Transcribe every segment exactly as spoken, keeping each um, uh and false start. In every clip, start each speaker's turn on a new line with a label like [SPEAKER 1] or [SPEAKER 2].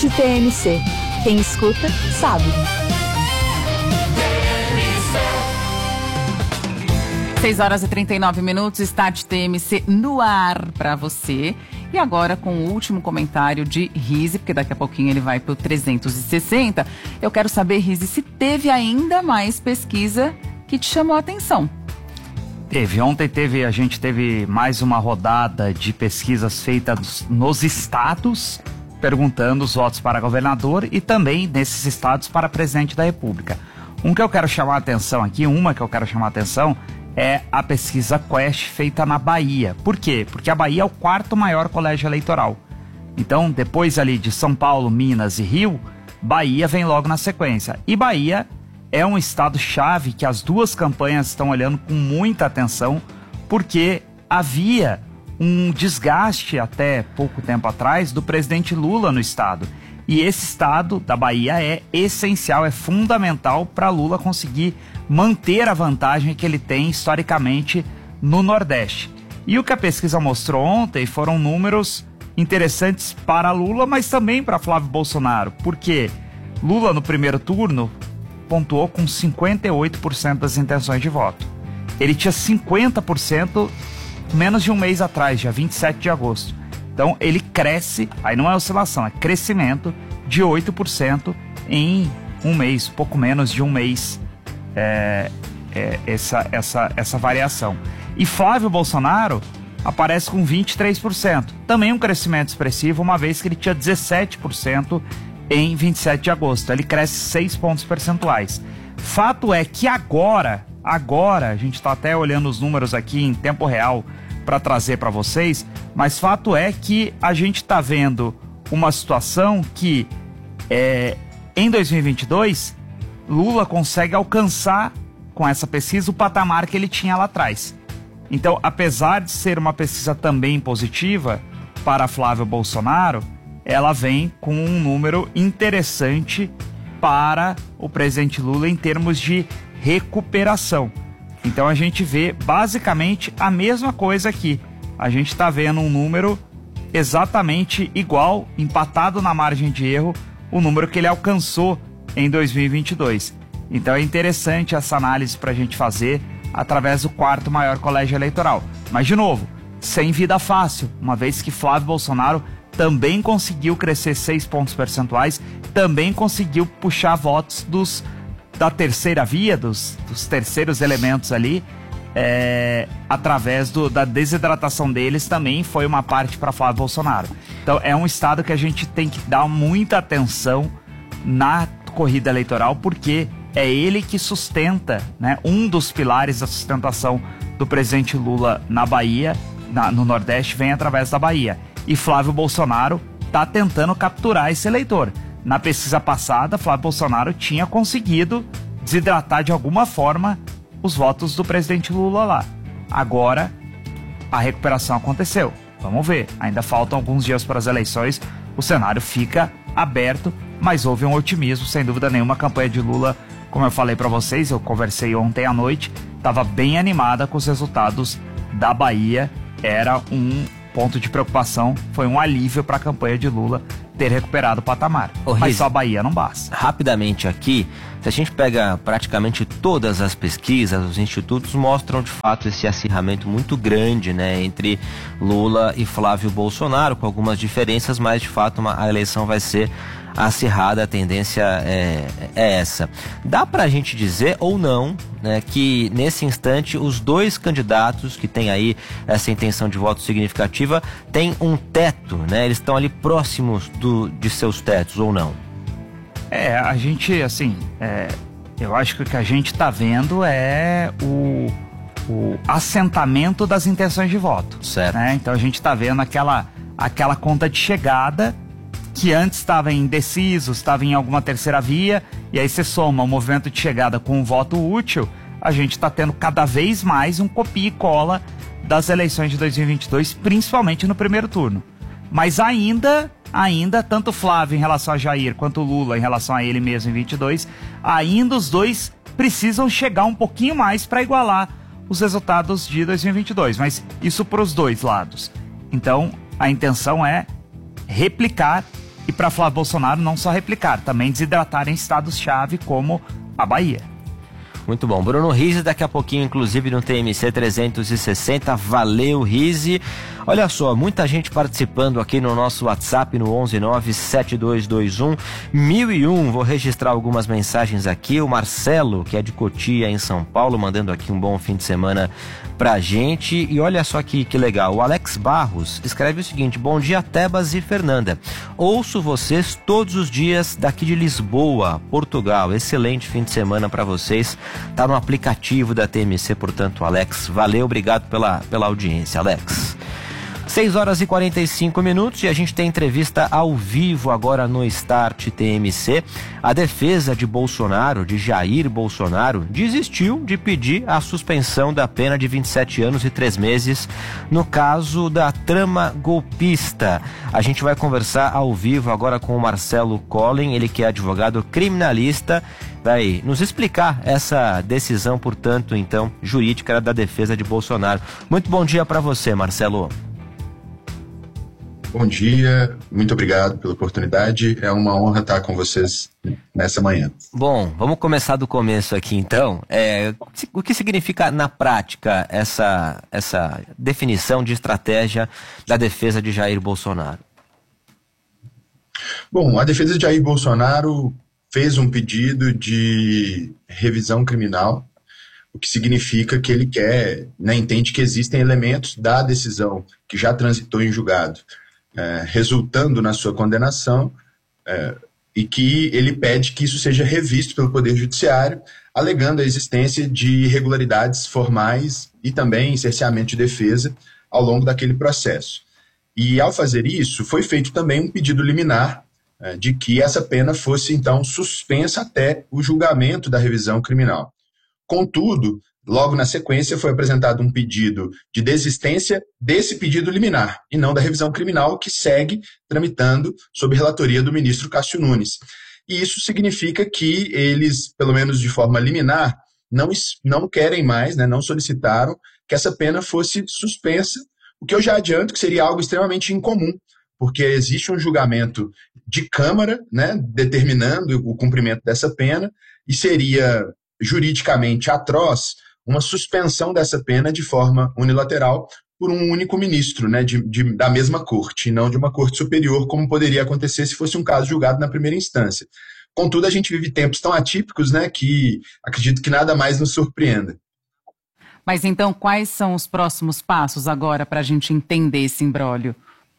[SPEAKER 1] Tarde T M C. Quem escuta, sabe.
[SPEAKER 2] seis horas e trinta e nove minutos, Tarde T M C no ar para você. E agora com o último comentário de Rizzi, porque daqui a pouquinho ele vai para o trezentos e sessenta. Eu quero saber, Rizzi, se teve ainda mais pesquisa que te chamou a atenção.
[SPEAKER 3] Teve. Ontem teve, a gente teve mais uma rodada de pesquisas feitas nos estados, perguntando os votos para governador e também nesses estados para presidente da República. Um que eu quero chamar a atenção aqui, uma que eu quero chamar a atenção é a pesquisa Quest feita na Bahia. Por quê? Porque a Bahia é o quarto maior colégio eleitoral. Então, depois ali de São Paulo, Minas e Rio, Bahia vem logo na sequência. E Bahia é um estado-chave que as duas campanhas estão olhando com muita atenção, porque havia um desgaste até pouco tempo atrás do presidente Lula no estado. E esse estado da Bahia é essencial, é fundamental para Lula conseguir manter a vantagem que ele tem historicamente no Nordeste. E o que a pesquisa mostrou ontem foram números interessantes para Lula, mas também para Flávio Bolsonaro. Porque Lula no primeiro turno pontuou com cinquenta e oito por cento das intenções de voto. Ele tinha cinquenta por cento menos de um mês atrás, dia vinte e sete de agosto. Então ele cresce, aí não é oscilação, é crescimento de oito por cento em um mês, pouco menos de um mês, é, é, essa, essa, essa variação. E Flávio Bolsonaro aparece com vinte e três por cento, também um crescimento expressivo, uma vez que ele tinha dezessete por cento em vinte e sete de agosto, ele cresce seis pontos percentuais. Fato é que agora, agora, a gente está até olhando os números aqui em tempo real para trazer para vocês, mas fato é que a gente está vendo uma situação que é, em dois mil e vinte e dois Lula consegue alcançar com essa pesquisa o patamar que ele tinha lá atrás. Então, apesar de ser uma pesquisa também positiva para Flávio Bolsonaro, ela vem com um número interessante para o presidente Lula em termos de recuperação. Então a gente vê basicamente a mesma coisa aqui. A gente está vendo um número exatamente igual, empatado na margem de erro, o número que ele alcançou em dois mil e vinte e dois. Então é interessante essa análise para a gente fazer através do quarto maior colégio eleitoral. Mas, de novo, sem vida fácil, uma vez que Flávio Bolsonaro também conseguiu crescer seis pontos percentuais, também conseguiu puxar votos dos da terceira via, dos, dos terceiros elementos ali, é, através do, da desidratação deles, também foi uma parte para Flávio Bolsonaro. Então é um estado que a gente tem que dar muita atenção na corrida eleitoral, porque é ele que sustenta, né, um dos pilares da sustentação do presidente Lula na Bahia, na, no Nordeste, vem através da Bahia. E Flávio Bolsonaro está tentando capturar esse eleitor. Na pesquisa passada, Flávio Bolsonaro tinha conseguido desidratar de alguma forma os votos do presidente Lula lá. Agora, a recuperação aconteceu. Vamos ver. Ainda faltam alguns dias para as eleições. O cenário fica aberto, mas houve um otimismo, sem dúvida nenhuma. A campanha de Lula, como eu falei para vocês, eu conversei ontem à noite, estava bem animada com os resultados da Bahia. Era um ponto de preocupação, foi um alívio para a campanha de Lula ter recuperado o patamar. Ô, mas Rizzi, só a Bahia não basta.
[SPEAKER 4] Rapidamente aqui, se a gente pega praticamente todas as pesquisas, os institutos mostram de fato esse acirramento muito grande, né, entre Lula e Flávio Bolsonaro, com algumas diferenças, mas de fato uma, a eleição vai ser acirrada, a tendência é, é essa. Dá pra gente dizer ou não, né, que nesse instante os dois candidatos que têm aí essa intenção de voto significativa têm um teto, né? Eles estão ali próximos do, de seus tetos ou não?
[SPEAKER 3] É, a gente, assim, é, eu acho que o que a gente tá vendo é o, o assentamento das intenções de voto.
[SPEAKER 4] Certo.
[SPEAKER 3] Né? Então a gente tá vendo aquela, aquela conta de chegada que antes estava indeciso, estava em alguma terceira via, e aí você soma o movimento de chegada com o voto útil, a gente está tendo cada vez mais um copia e cola das eleições de dois mil e vinte e dois, principalmente no primeiro turno. Mas ainda, ainda, tanto Flávio em relação a Jair, quanto Lula em relação a ele mesmo em vinte e dois, ainda os dois precisam chegar um pouquinho mais para igualar os resultados de dois mil e vinte e dois, mas isso para os dois lados. Então, a intenção é replicar E para Flávio Bolsonaro não só replicar, também desidratar em estados-chave como a Bahia.
[SPEAKER 4] Muito bom. Bruno Rizzi, daqui a pouquinho, inclusive, no T M C trezentos e sessenta. Valeu, Rizzi. Olha só, muita gente participando aqui no nosso WhatsApp no onze nove sete dois dois um mil e um. Vou registrar algumas mensagens aqui. O Marcelo, que é de Cotia, em São Paulo, mandando aqui um bom fim de semana pra gente. E olha só que, que legal. O Alex Barros escreve o seguinte: bom dia, Tebas e Fernanda. Ouço vocês todos os dias daqui de Lisboa, Portugal. Excelente fim de semana pra vocês. Tá no aplicativo da T M C, portanto, Alex. Valeu, obrigado pela, pela audiência, Alex. seis horas e quarenta e cinco minutos e a gente tem entrevista ao vivo agora no Start T M C. A defesa de Bolsonaro, de Jair Bolsonaro, desistiu de pedir a suspensão da pena de vinte e sete anos e três meses no caso da trama golpista. A gente vai conversar ao vivo agora com o Marcelo Collin, ele que é advogado criminalista, vai nos explicar essa decisão, portanto, então, jurídica da defesa de Bolsonaro. Muito bom dia para você, Marcelo.
[SPEAKER 5] Bom dia, muito obrigado pela oportunidade, é uma honra estar com vocês nessa manhã.
[SPEAKER 4] Bom, vamos começar do começo aqui então. É, o que significa na prática essa, essa definição de estratégia da defesa de Jair Bolsonaro?
[SPEAKER 5] Bom, a defesa de Jair Bolsonaro fez um pedido de revisão criminal, o que significa que ele quer, né, entende que existem elementos da decisão que já transitou em julgado, É, resultando na sua condenação, é, e que ele pede que isso seja revisto pelo Poder Judiciário, alegando a existência de irregularidades formais e também cerceamento de defesa ao longo daquele processo. E ao fazer isso, foi feito também um pedido liminar é, de que essa pena fosse então suspensa até o julgamento da revisão criminal. Contudo, logo na sequência foi apresentado um pedido de desistência desse pedido liminar e não da revisão criminal, que segue tramitando sob relatoria do ministro Cássio Nunes. E isso significa que eles, pelo menos de forma liminar, não, não querem mais, né, não solicitaram que essa pena fosse suspensa, o que eu já adianto que seria algo extremamente incomum, porque existe um julgamento de Câmara, né, determinando o cumprimento dessa pena, e seria juridicamente atroz uma suspensão dessa pena de forma unilateral por um único ministro, né, de, de, da mesma corte, e não de uma corte superior, como poderia acontecer se fosse um caso julgado na primeira instância. Contudo, a gente vive tempos tão atípicos, né, que acredito que nada mais nos surpreenda.
[SPEAKER 2] Mas então, quais são os próximos passos agora para a gente entender esse imbróglio?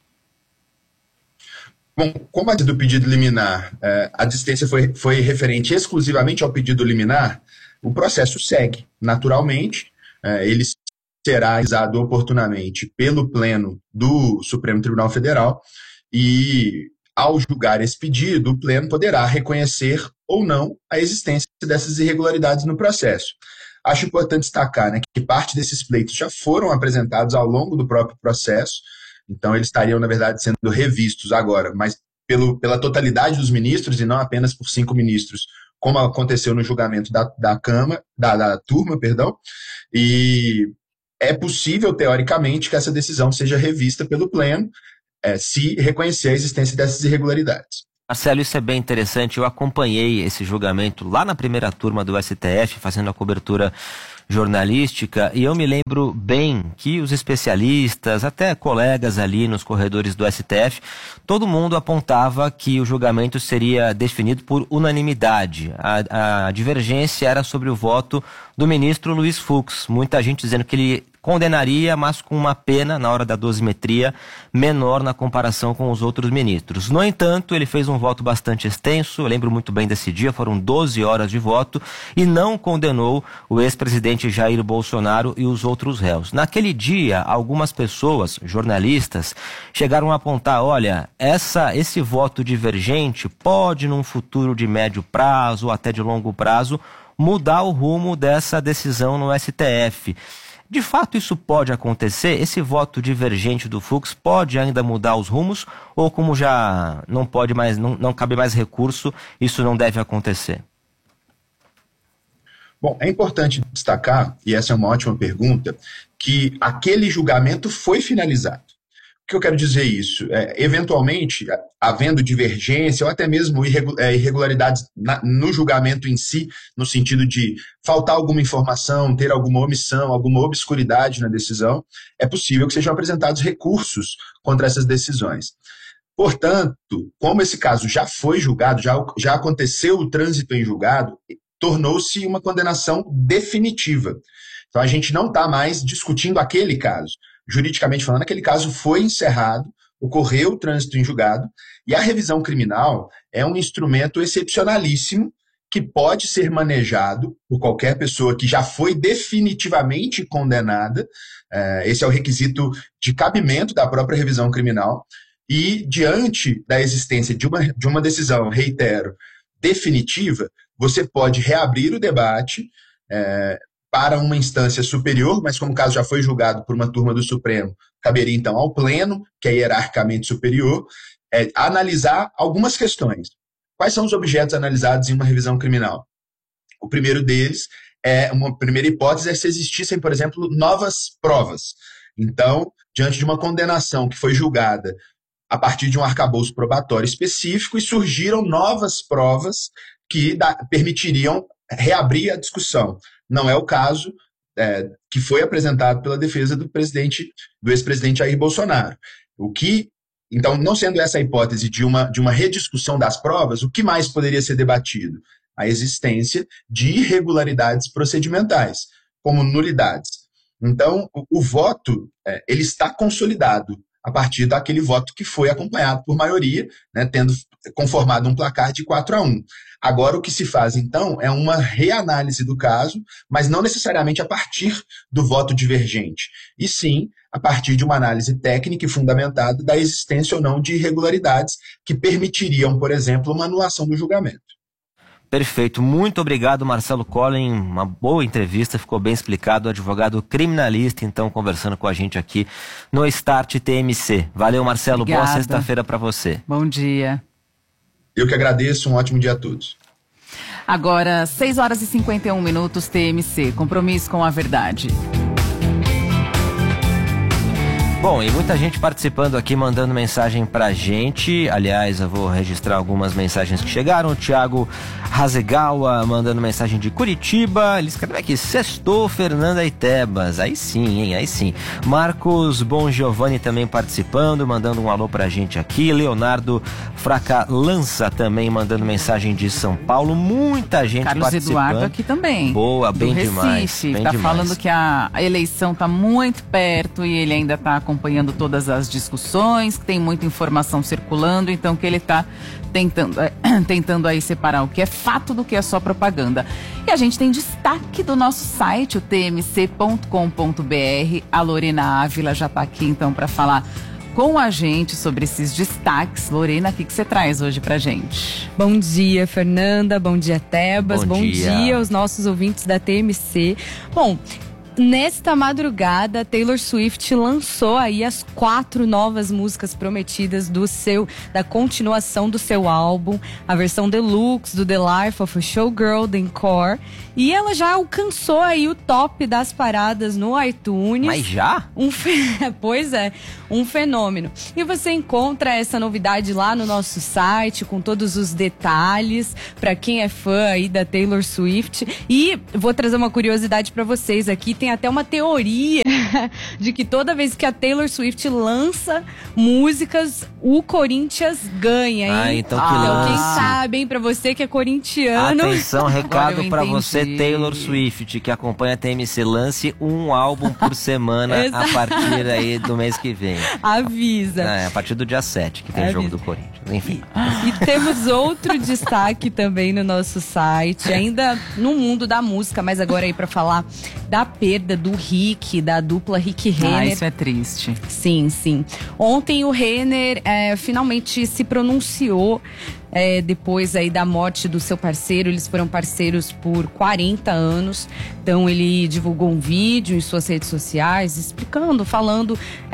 [SPEAKER 5] Bom, como a do pedido liminar, a desistência foi, foi referente exclusivamente ao pedido liminar, o processo segue naturalmente, ele será analisado oportunamente pelo Pleno do Supremo Tribunal Federal e, ao julgar esse pedido, o Pleno poderá reconhecer ou não a existência dessas irregularidades no processo. Acho importante destacar, né, que parte desses pleitos já foram apresentados ao longo do próprio processo, então eles estariam, na verdade, sendo revistos agora, mas pelo, pela totalidade dos ministros e não apenas por cinco ministros, como aconteceu no julgamento da, da Câmara, da, da turma, perdão, e é possível, teoricamente, que essa decisão seja revista pelo Pleno, é, se reconhecer a existência dessas irregularidades.
[SPEAKER 4] Marcelo, isso é bem interessante. Eu acompanhei esse julgamento lá na primeira turma do S T F, fazendo a cobertura jornalística, e eu me lembro bem que os especialistas, até colegas ali nos corredores do S T F, todo mundo apontava que o julgamento seria definido por unanimidade. A, a divergência era sobre o voto do ministro Luiz Fux. Muita gente dizendo que ele condenaria, mas com uma pena, na hora da dosimetria, menor na comparação com os outros ministros. No entanto, ele fez um voto bastante extenso, eu lembro muito bem desse dia, foram doze horas de voto, e não condenou o ex-presidente Jair Bolsonaro e os outros réus. Naquele dia, algumas pessoas, jornalistas, chegaram a apontar, olha, essa, esse voto divergente pode, num futuro de médio prazo ou até de longo prazo, mudar o rumo dessa decisão no S T F. De fato, isso pode acontecer? Esse voto divergente do Fux pode ainda mudar os rumos? Ou como já não pode mais, não, não cabe mais recurso, isso não deve acontecer?
[SPEAKER 5] Bom, é importante destacar, e essa é uma ótima pergunta, que aquele julgamento foi finalizado. que eu quero dizer isso? É, eventualmente, havendo divergência ou até mesmo irregularidades na, no julgamento em si, no sentido de faltar alguma informação, ter alguma omissão, alguma obscuridade na decisão, é possível que sejam apresentados recursos contra essas decisões. Portanto, como esse caso já foi julgado, já, já aconteceu o trânsito em julgado, tornou-se uma condenação definitiva. Então, a gente não está mais discutindo aquele caso. Juridicamente falando, aquele caso foi encerrado, ocorreu o trânsito em julgado, e a revisão criminal é um instrumento excepcionalíssimo que pode ser manejado por qualquer pessoa que já foi definitivamente condenada. Esse é o requisito de cabimento da própria revisão criminal. E, diante da existência de uma, de uma decisão, reitero, definitiva, você pode reabrir o debate é, para uma instância superior, mas como o caso já foi julgado por uma turma do Supremo, caberia então ao pleno, que é hierarquicamente superior, é, analisar algumas questões. Quais são os objetos analisados em uma revisão criminal? O primeiro deles, é uma primeira hipótese, é se existissem, por exemplo, novas provas. Então, diante de uma condenação que foi julgada a partir de um arcabouço probatório específico, e surgiram novas provas que da, permitiriam reabrir a discussão. Não é o caso é, que foi apresentado pela defesa do presidente, do ex-presidente Jair Bolsonaro. O que, então, não sendo essa a hipótese de uma, de uma rediscussão das provas, o que mais poderia ser debatido? A existência de irregularidades procedimentais, como nulidades. Então, o, o voto é, ele está consolidado a partir daquele voto que foi acompanhado por maioria, né, tendo conformado um placar de quatro a um. Agora, o que se faz, então, é uma reanálise do caso, mas não necessariamente a partir do voto divergente, e sim a partir de uma análise técnica e fundamentada da existência ou não de irregularidades que permitiriam, por exemplo, uma anulação do julgamento.
[SPEAKER 4] Perfeito, muito obrigado, Marcelo Collin, uma boa entrevista, ficou bem explicado, advogado criminalista, então, conversando com a gente aqui no Start T M C. Valeu, Marcelo,
[SPEAKER 2] Obrigada.
[SPEAKER 4] Boa sexta-feira para você.
[SPEAKER 2] Bom dia.
[SPEAKER 5] Eu que agradeço, um ótimo dia a todos.
[SPEAKER 2] Agora, seis horas e cinquenta e um minutos, T M C, compromisso com a verdade.
[SPEAKER 4] Bom, e muita gente participando aqui, mandando mensagem pra gente. Aliás, eu vou registrar algumas mensagens que chegaram. O Thiago Hasegawa mandando mensagem de Curitiba. Ele escreve aqui, sextou, Fernanda e Tebas. Aí sim, hein, aí sim. Marcos Bon Giovanni também participando, mandando um alô pra gente aqui. Leonardo Fracalança também mandando mensagem de São Paulo. Muita gente
[SPEAKER 2] Carlos
[SPEAKER 4] participando.
[SPEAKER 2] Carlos Eduardo aqui também.
[SPEAKER 4] Boa, bem
[SPEAKER 2] do
[SPEAKER 4] demais.
[SPEAKER 2] Recife,
[SPEAKER 4] Bem
[SPEAKER 2] tá
[SPEAKER 4] demais.
[SPEAKER 2] falando que a, a eleição tá muito perto e ele ainda tá acompanhando todas as discussões, que tem muita informação circulando, então que ele está tentando, é, tentando aí separar o que é fato do que é só propaganda. E a gente tem destaque do nosso site, o t m c ponto com ponto b r. A Lorena Ávila já está aqui então para falar com a gente sobre esses destaques. Lorena, o que, que você traz hoje pra gente?
[SPEAKER 6] Bom dia, Fernanda, bom dia, Tebas,
[SPEAKER 4] bom,
[SPEAKER 6] bom
[SPEAKER 4] dia.
[SPEAKER 6] dia aos nossos ouvintes da T M C. Bom, nesta madrugada, Taylor Swift lançou aí as quatro novas músicas prometidas do seu, da continuação do seu álbum, a versão deluxe do The Life of a Showgirl, The Encore, e ela já alcançou aí o top das paradas no iTunes.
[SPEAKER 4] Mas já?
[SPEAKER 6] Um fe... Pois é, um fenômeno. E você encontra essa novidade lá no nosso site, com todos os detalhes, para quem é fã aí da Taylor Swift. E vou trazer uma curiosidade para vocês aqui, tem até uma teoria de que toda vez que a Taylor Swift lança músicas, o Corinthians ganha, hein?
[SPEAKER 4] Ah, então que
[SPEAKER 6] Então,
[SPEAKER 4] lance.
[SPEAKER 6] quem sabe, hein, pra você que é corintiano.
[SPEAKER 4] Atenção, recado
[SPEAKER 2] eu
[SPEAKER 4] pra
[SPEAKER 2] entendi.
[SPEAKER 4] você, Taylor Swift, que acompanha a T M C, lance um álbum por semana a
[SPEAKER 6] Exato.
[SPEAKER 4] partir aí do mês que vem.
[SPEAKER 6] Avisa.
[SPEAKER 4] É, a partir do dia sete, que tem
[SPEAKER 6] Avisa.
[SPEAKER 4] jogo do Corinthians. Enfim.
[SPEAKER 6] E temos outro destaque também no nosso site, ainda no mundo da música, mas agora aí pra falar da perda do Rick, da dupla Rick Renner.
[SPEAKER 2] Ah, isso é triste.
[SPEAKER 6] Sim, sim. Ontem o Renner é, finalmente se pronunciou é, depois aí da morte do seu parceiro. Eles foram parceiros por quarenta anos. Então ele divulgou um vídeo em suas redes sociais explicando, falando é,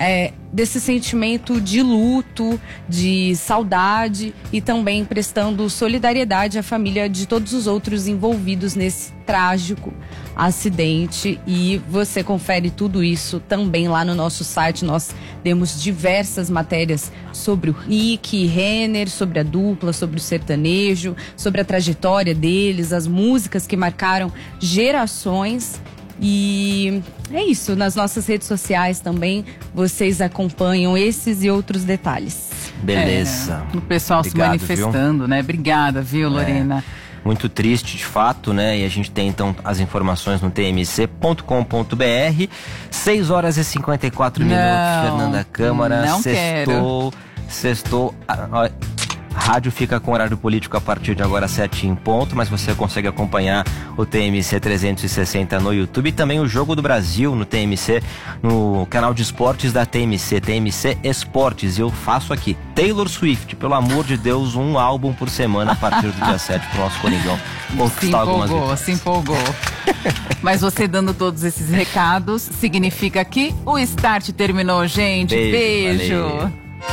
[SPEAKER 6] desse sentimento de luto, de saudade e também prestando solidariedade à família de todos os outros envolvidos nesse trágico acidente. E você confere tudo isso também lá no nosso site. Nós temos diversas matérias sobre o Rick e Renner, sobre a dupla, sobre o sertanejo, sobre a trajetória deles, as músicas que marcaram gerações. E é isso, nas nossas redes sociais também vocês acompanham esses e outros detalhes.
[SPEAKER 4] Beleza.
[SPEAKER 2] É, o pessoal
[SPEAKER 4] Obrigado,
[SPEAKER 2] se manifestando, viu? né? Obrigada, viu, Lorena?
[SPEAKER 4] É. Muito triste, de fato, né? E a gente tem, então, as informações no t m c ponto com ponto b r. seis horas e cinquenta e quatro minutos,
[SPEAKER 2] Não,
[SPEAKER 4] Fernanda Câmara.
[SPEAKER 2] não
[SPEAKER 4] sextou, sextou. Ah, ah, rádio fica com horário político a partir de agora, sete em ponto, mas você consegue acompanhar o T M C trezentos e sessenta no YouTube e também o Jogo do Brasil no T M C, no canal de esportes da T M C, T M C Esportes. E eu faço aqui, Taylor Swift, pelo amor de Deus, um álbum por semana a partir do dia sete pro nosso Coringão
[SPEAKER 2] Se
[SPEAKER 4] conquistar algumas
[SPEAKER 2] empolgou,
[SPEAKER 4] vezes.
[SPEAKER 2] se empolgou. Mas você dando todos esses recados, significa que o Start terminou, gente.
[SPEAKER 4] Beijo,
[SPEAKER 2] Beijo.
[SPEAKER 4] valeu.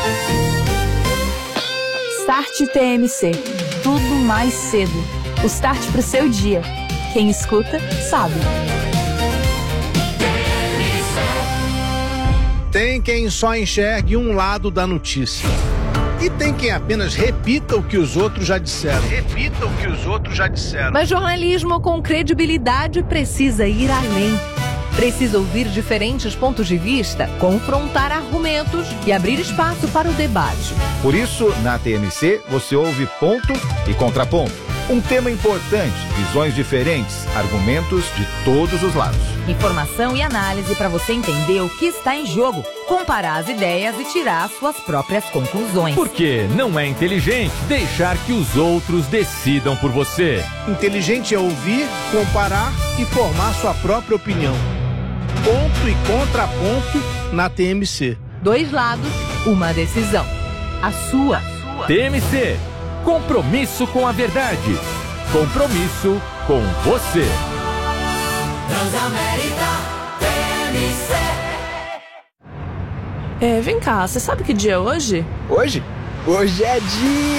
[SPEAKER 1] Start T M C. Tudo mais cedo. O start pro seu dia. Quem escuta, sabe.
[SPEAKER 7] Tem quem só enxergue um lado da notícia. E tem quem apenas repita o que os outros já disseram. Repita o que os outros já disseram.
[SPEAKER 8] Mas jornalismo com credibilidade precisa ir além. Precisa ouvir diferentes pontos de vista, confrontar argumentos e abrir espaço para o debate.
[SPEAKER 9] Por isso, na T M C, você ouve ponto e contraponto. Um tema importante, visões diferentes, argumentos de todos os lados.
[SPEAKER 10] Informação e análise para você entender o que está em jogo, comparar as ideias e tirar suas próprias conclusões.
[SPEAKER 11] Porque não é inteligente deixar que os outros decidam por você.
[SPEAKER 7] Inteligente é ouvir, comparar e formar sua própria opinião. Ponto e contraponto na T M C.
[SPEAKER 8] Dois lados, uma decisão. A sua.
[SPEAKER 11] T M C. Compromisso com a verdade. Compromisso com você.
[SPEAKER 12] Transamérica T M C.
[SPEAKER 13] É, vem cá, você sabe que dia é hoje?
[SPEAKER 14] Hoje? Hoje é dia...